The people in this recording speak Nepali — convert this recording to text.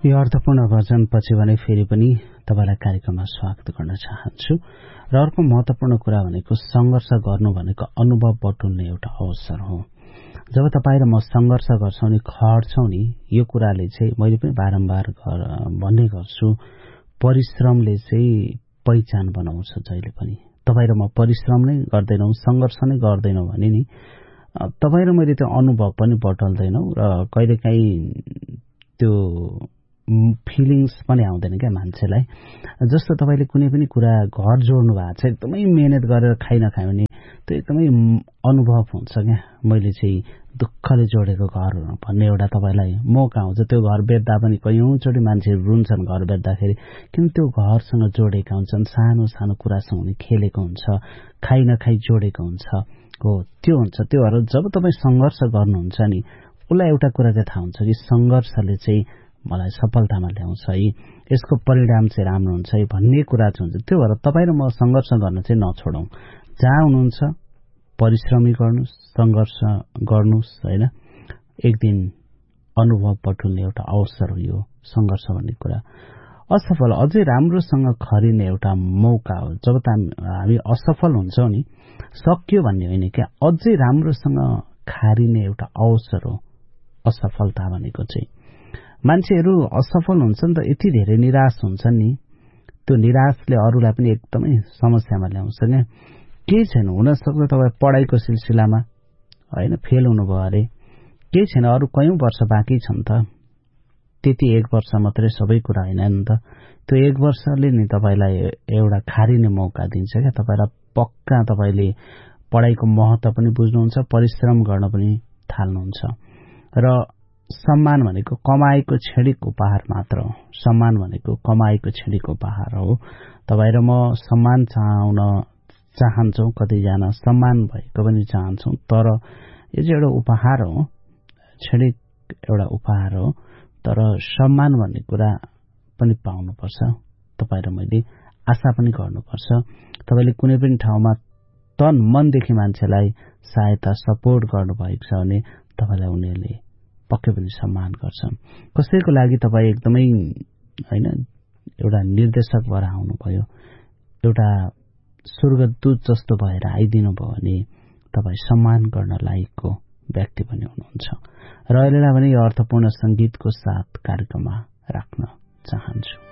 यो अर्थपूर्ण वचनपछि भने फेरि पनि तपाईलाई कार्यक्रममा स्वागत गर्न चाहन्छु। र अर्को महत्वपूर्ण कुरा भनेको संघर्ष गर्नु भनेको अनुभव बटुल्ने एउटा अवसर हो। जब तपाईँ र म संघर्ष गर्छौं नि, खट्छौं नि, यो कुराले चाहिँ मैले पनि बारम्बार भन्ने गर्छु, परिश्रमले चाहिँ पहिचान बनाउँछ। जहिले पनि तपाईँ र म परिश्रम नै गर्दैनौं, संघर्ष नै गर्दैनौं भने नि तपाईँ र मैले त्यो अनुभव पनि बटल्दैनौं र कहिलेकाहीँ त्यो फिलिङ्स पनि आउँदैन क्या मान्छेलाई। जस्तो तपाईले कुनै पनि कुरा घर जोड्नु भएको छ, एकदमै मेहनत गरेर खाइ नखायो भने त्यो एकदमै अनुभव हुन्छ क्या। मैले चाहिँ दुःखले जोडेको घर भन्ने एउटा तपाईलाई मौका हुन्छ। त्यो घर बेच्दा पनि कयौंचोटि मान्छेहरू रुन्छन् घर बेच्दाखेरि, किन त्यो घरसँग जोडेका हुन्छन्, सानो सानो कुरासँग उनी खेलेको हुन्छ, खाइ नखाइ जोडेको हुन्छ। हो, त्यो हुन्छ। त्यो भएर जब तपाईँ संघर्ष गर्नुहुन्छ नि, उसलाई एउटा कुरा चाहिँ थाहा हुन्छ कि संघर्षले चाहिँ मलाई सफलतामा ल्याउँछ है, यसको परिणाम चाहिँ राम्रो हुन्छ है भन्ने कुरा चाहिँ हुन्छ। त्यो भएर तपाईँ र म संघर्ष गर्न चाहिँ नछोडौं। जहाँ हुनुहुन्छ परिश्रमी गर्नुस्, संघर्ष गर्नुस् हैन। एक दिन अनुभव बटुल्ने एउटा अवसर हो यो संघर्ष भन्ने कुरा। असफल अझै राम्रोसँग खरिने एउटा मौका हो। जब हामी असफल हुन्छौं नि, सक्यो भन्ने होइन क्या, अझै राम्रोसँग खारिने एउटा अवसर हो असफलता भनेको चाहिँ। मान्छेहरू असफल हुन्छन् त यति धेरै निराश हुन्छन् नि, त्यो निराशले अरूलाई पनि एकदमै समस्यामा ल्याउँछ क्या। केही छैन, हुन सक्छ तपाईँ पढाइको सिलसिलामा हैन फेल हुनुभयो अरे, केही छैन, अरू कयौं वर्ष बाँकी छन् त। त्यति एक वर्ष मात्रै सबै कुरा होइन नि त। त्यो एक वर्षले नि तपाईलाई एउटा खारिने मौका दिन्छ क्या। तपाईलाई पक्का तपाईले पढाइको महत्व पनि बुझ्नुहुन्छ, परिश्रम गर्न पनि थाल्नुहुन्छ। र सम्मान भनेको कमाएको क्षणिक उपहार मात्र हो। सम्मान भनेको कमाएको क्षणिक उपहार हो। तपाईँ र म सम्मान चाहन्छौं, कतिजना सम्मान भएको पनि चाहन्छौं, तर यो चाहिँ एउटा उपहार हो, क्षणिक एउटा उपहार हो। तर सम्मान भन्ने कुरा पनि पाउनुपर्छ। तपाईँ र मैले आशा पनि गर्नुपर्छ। तपाईले कुनै पनि ठाउँमा तन मनदेखि मान्छेलाई सहायता सपोर्ट गर्नुभएको छ भने तपाईलाई उनीहरूले पक्कै पनि सम्मान गर्छन्। कसैको लागि तपाईँ एकदमै हैन एउटा निर्देशक भएर आउनुभयो, एउटा स्वर्गदूत जस्तो भएर आइदिनु भयो भने तपाईँ सम्मान गर्न लायकको व्यक्ति पनि हुनुहुन्छ। र अहिलेलाई भने यो अर्थपूर्ण संगीतको साथ कार्यक्रममा राख्न चाहन्छु।